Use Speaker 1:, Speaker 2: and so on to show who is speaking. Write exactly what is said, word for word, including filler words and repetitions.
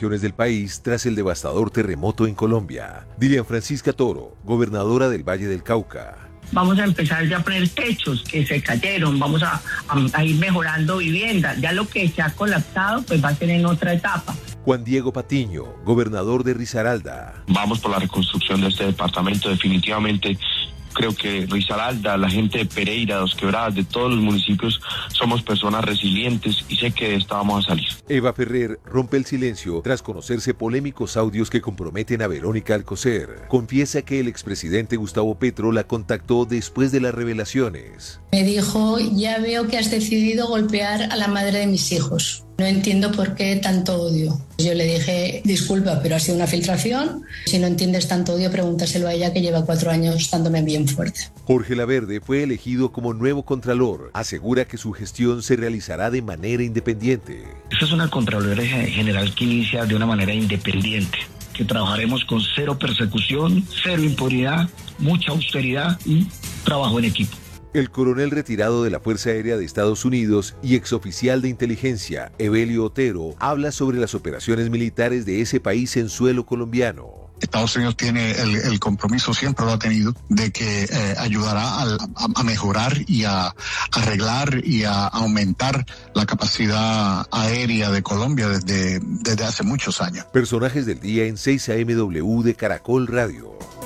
Speaker 1: regiones del país tras el devastador terremoto en Colombia. Dilian Francisca Toro, gobernadora del Valle del Cauca.
Speaker 2: Vamos a empezar ya a poner techos que se cayeron, vamos a, a, a ir mejorando viviendas. Ya lo que se ha colapsado pues va a ser en otra etapa.
Speaker 1: Juan Diego Patiño, gobernador de Risaralda.
Speaker 3: Vamos por la reconstrucción de este departamento, definitivamente. Creo que Risaralda, la gente de Pereira, Dos Quebradas, de todos los municipios, somos personas resilientes y sé que de esta vamos a salir.
Speaker 1: Eva Ferrer rompe el silencio tras conocerse polémicos audios que comprometen a Verónica Alcocer. Confiesa que el expresidente Gustavo Petro la contactó después de las revelaciones.
Speaker 4: Me dijo, ya veo que has decidido golpear a la madre de mis hijos. No entiendo por qué tanto odio. Yo le dije, disculpa, pero ha sido una filtración. Si no entiendes tanto odio, pregúntaselo a ella, que lleva cuatro años dándome bien fuerte.
Speaker 1: Jorge Laverde fue elegido como nuevo contralor. Asegura que su gestión se realizará de manera independiente.
Speaker 5: Esta es una Contraloría General que inicia de una manera independiente, que trabajaremos con cero persecución, cero impunidad, mucha austeridad y trabajo en equipo.
Speaker 1: El coronel retirado de la Fuerza Aérea de Estados Unidos y exoficial de inteligencia, Evelio Otero, habla sobre las operaciones militares de ese país en suelo colombiano.
Speaker 6: Estados Unidos tiene el, el compromiso, siempre lo ha tenido, de que eh, ayudará a, a, a mejorar y a arreglar y a aumentar la capacidad aérea de Colombia desde, desde hace muchos años.
Speaker 1: Personajes del día en seis A M W de Caracol Radio.